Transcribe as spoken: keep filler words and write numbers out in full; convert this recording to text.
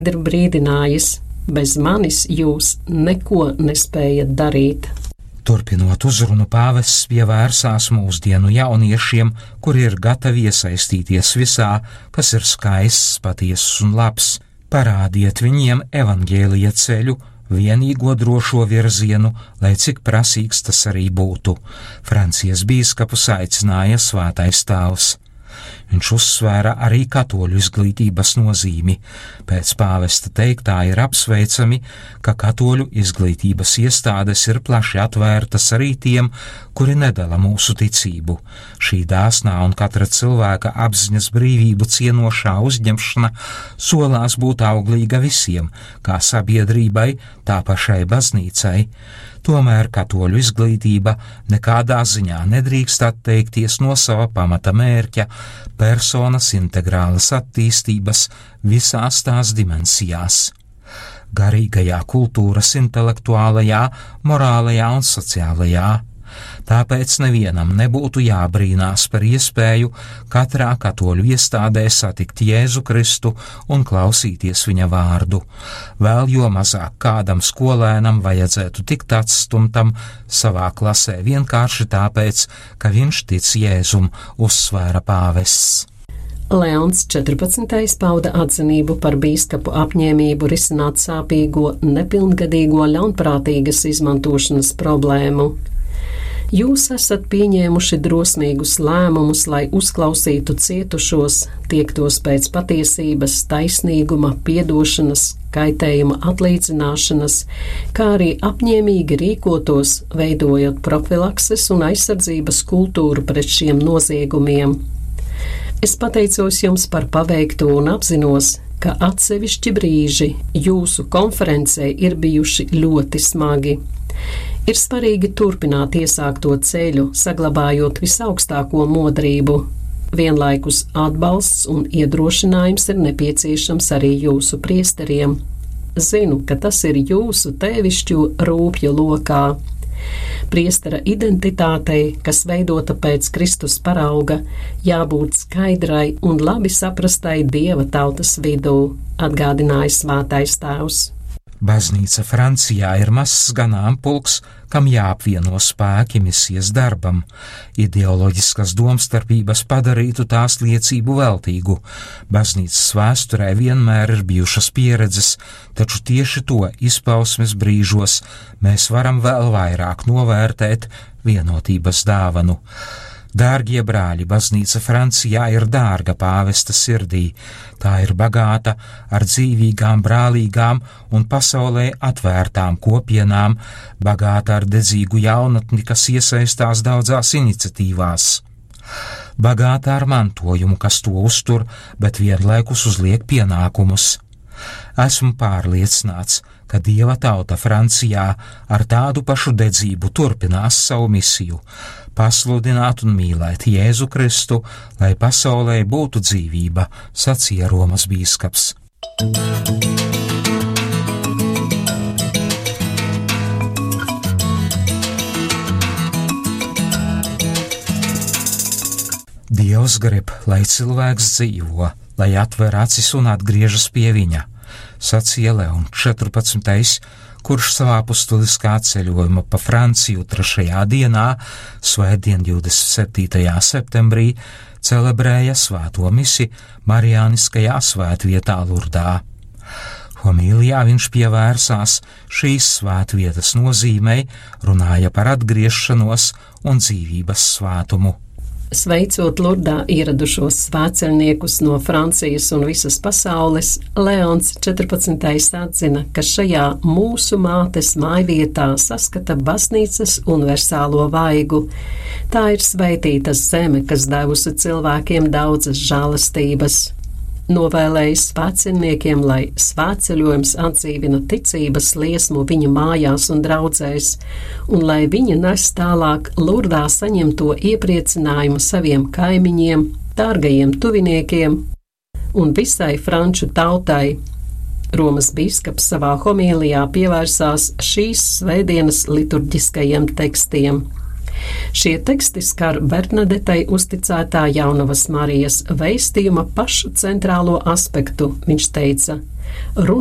ir brīdinājis: bez manis jūs neko nespējat darīt. Turpinot uzrunu, pāvests pievērsās mūsdienu jauniešiem, kuri ir gatavi iesaistīties visā, kas ir skaists, patiess un labs. Parādiet viņiem evaņģēlija ceļu, vienīgo drošo virzienu, lai cik prasīgs tas arī būtu. Francijas bīskapus aicināja Svētais Tēvs. Viņš uzsvēra arī katoļu izglītības nozīmi. Pēc pāvesta teiktā ir apsveicami, ka katoļu izglītības iestādes ir plaši atvērtas arī tiem, kuri nedala mūsu ticību. Šī dāsnā un katra cilvēka apziņas brīvību cienošā uzņemšana solās būt auglīga visiem, kā sabiedrībai, tā pašai baznīcai. Tomēr katoļu izglītība nekādā ziņā nedrīkst atteikties no sava pamata mērķa – personas integrālas attīstības visās tās dimensijās. Garīgajā, kultūras, intelektuālajā, morālajā un sociālajā. Tāpēc nevienam nebūtu jābrīnās par iespēju katrā katoļu iestādē satikt Jēzu Kristu un klausīties viņa vārdu. Vēl jo mazāk kādam skolēnam vajadzētu tikt atstumtam savā klasē vienkārši tāpēc, ka viņš tic Jēzum, uzsvēra pāvests. Leons četrpadsmitais pauda atzinību par bīskapu apņēmību risināt sāpīgo, nepilngadīgo ļaunprātīgas izmantošanas problēmu. Jūs esat pieņēmuši drosmīgus lēmumus, lai uzklausītu cietušos, tiektos pēc patiesības, taisnīguma, piedošanas, kaitējuma atlīdzināšanas, kā arī apņēmīgi rīkotos, veidojot profilakses un aizsardzības kultūru pret šiem noziegumiem. Es pateicos jums par paveikto un apzinos, ka atsevišķi brīži jūsu konferencē ir bijuši ļoti smagi. Ir svarīgi turpināt iesākto ceļu, saglabājot visaugstāko modrību. Vienlaikus atbalsts un iedrošinājums ir nepieciešams arī jūsu priesteriem. Zinu, ka tas ir jūsu tēvišķu rūpju lokā. Priestera identitātei, kas veidota pēc Kristus parauga, jābūt skaidrai un labi saprastai Dieva tautas vidū, atgādināja Svētais Tēvs. Baznīca Francijā ir mazs ganāmpulks, kam jāapvieno spēki misijas darbam. Ideoloģiskas domstarpības padarītu tās liecību veltīgu. Baznīcas vēsturē vienmēr ir bijušas pieredzes, taču tieši to izpausmes brīžos mēs varam vēl vairāk novērtēt vienotības dāvanu. Dārgie brāļi, baznīca Francijā ir dārga pāvesta sirdī. Tā ir bagāta ar dzīvīgām, brālīgām un pasaulē atvērtām kopienām, bagāta ar dedzīgu jaunatni, kas iesaistās daudzās iniciatīvās. Bagāta ar mantojumu, kas to uztur, bet vienlaikus uzliek pienākumus. Esmu pārliecināts, ka Dieva tauta Francijā ar tādu pašu dedzību turpinās savu misiju – pasludināt un mīlēt Jēzu Kristu, lai pasaulē būtu dzīvība, sacīja Romas bīskaps. Dievs grib, lai cilvēks dzīvo, lai atver acis un atgriežas pie viņa, sacīja Leons četrpadsmitais, kurš savā apustuliskā ceļojuma pa Franciju trešajā dienā, svētdien divdesmit septītajā septembrī, celebrēja svēto misi Marijāniskajā svētvietā Lurdā. Homīlijā viņš pievērsās šīs svētvietas nozīmei, runāja par atgriešanos un dzīvības svētumu. Sveicot Lurdā ieradušos svētceļniekus no Francijas un visas pasaules, Leons četrpadsmitais atzina, ka šajā mūsu mātes mājvietā saskata baznīcas universālo vaigu. Tā ir svētīta zeme, kas devusi cilvēkiem daudzas žēlastības. Novēlējis svētceļniekiem, lai svētceļojums atdzīvina ticības liesmu viņa mājās un draudzēs, un lai viņi nes tālāk Lurdā saņemto iepriecinājumu saviem kaimiņiem, dārgajiem tuviniekiem un visai franču tautai. Romas bīskaps savā homīlijā pievērsās šīs svētdienas liturģiskajiem tekstiem. Šie teksti skar Bernadetei uzticētā Jaunavas Marijas veistījuma pašu centrālo aspektu. Viņš teica: